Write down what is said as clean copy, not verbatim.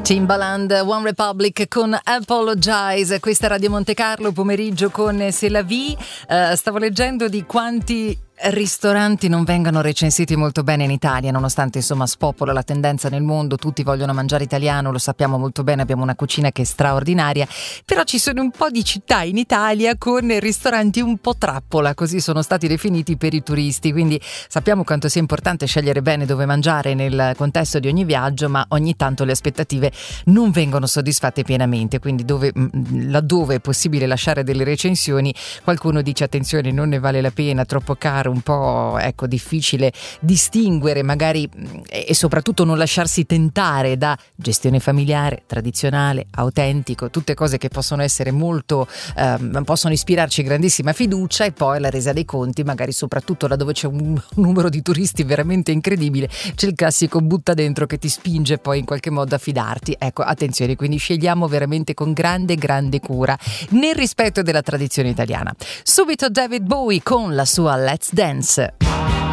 Timbaland, One Republic con Apologize. Questa è Radio Monte Carlo, pomeriggio con C'est la vie. Stavo leggendo di quanti ristoranti non vengano recensiti molto bene in Italia, nonostante insomma spopola la tendenza nel mondo, tutti vogliono mangiare italiano, lo sappiamo molto bene, abbiamo una cucina che è straordinaria, però ci sono un po' di città in Italia con ristoranti un po' trappola, così sono stati definiti per i turisti, quindi sappiamo quanto sia importante scegliere bene dove mangiare nel contesto di ogni viaggio, ma ogni tanto le aspettative non vengono soddisfatte pienamente, quindi laddove è possibile lasciare delle recensioni, qualcuno dice attenzione, non ne vale la pena, troppo caro, un po' difficile distinguere magari e soprattutto non lasciarsi tentare da gestione familiare, tradizionale, autentico, tutte cose che possono essere molto possono ispirarci grandissima fiducia, e poi la resa dei conti, magari soprattutto laddove c'è un numero di turisti veramente incredibile, c'è il classico butta dentro che ti spinge poi in qualche modo a fidarti. Ecco, attenzione, quindi scegliamo veramente con grande cura nel rispetto della tradizione italiana. Subito David Bowie con la sua Let's Dance.